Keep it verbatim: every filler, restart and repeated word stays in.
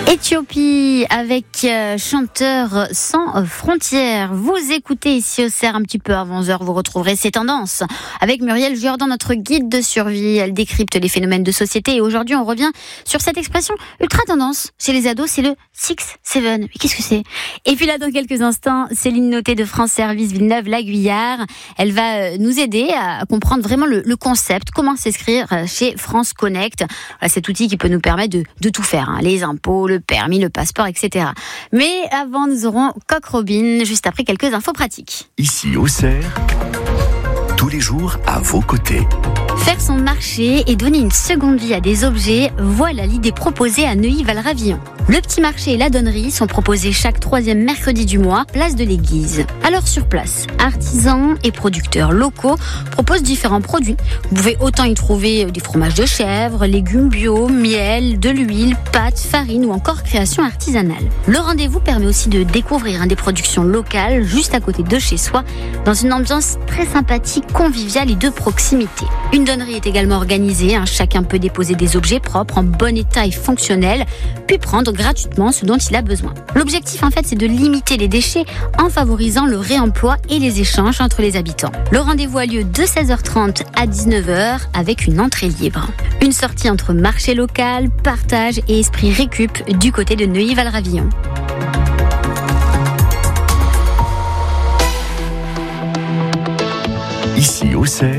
Éthiopie avec euh, Chanteurs sans frontières. Vous écoutez ici au C E R un petit peu avant onze heures, vous retrouverez ces tendances avec Muriel Jordan, notre guide de survie. Elle décrypte les phénomènes de société et aujourd'hui on revient sur cette expression ultra tendance chez les ados, c'est le six seven. Mais qu'est-ce que c'est? Et puis là dans quelques instants, Céline Noté de France Service Villeneuve-la-Guyard. Elle va nous aider à comprendre vraiment le, le concept, comment s'inscrire chez France Connect. Voilà, cet outil qui peut nous permettre de, de tout faire, hein, les impôts, le permis, le passeport, et cetera. Mais avant, nous aurons Coq Robin, juste après quelques infos pratiques. Ici au C E R, tous les jours à vos côtés. Faire son marché et donner une seconde vie à des objets, voilà l'idée proposée à Neuilly-Valravillon. Le petit marché et la donnerie sont proposés chaque troisième mercredi du mois, place de l'Église. Alors sur place, artisans et producteurs locaux proposent différents produits. Vous pouvez autant y trouver des fromages de chèvre, légumes bio, miel, de l'huile, pâtes, farine ou encore création artisanale. Le rendez-vous permet aussi de découvrir hein, des productions locales juste à côté de chez soi, dans une ambiance très sympathique, conviviale et de proximité. Une donnerie est également organisée, hein, chacun peut déposer des objets propres en bon état et fonctionnels, puis prendre gratuitement ce dont il a besoin. L'objectif en fait c'est de limiter les déchets en favorisant le réemploi et les échanges entre les habitants. Le rendez-vous a lieu de seize heures trente à dix-neuf heures avec une entrée libre. Une sortie entre marché local, partage et esprit récup du côté de Neuilly-Valravillon. Ici au C E R.